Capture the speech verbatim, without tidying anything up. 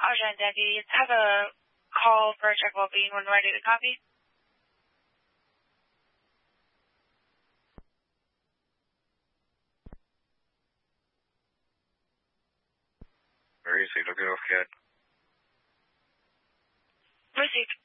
Argent Deputy, have a call for check well-being when ready to copy. Received, I'll get off cat. Received.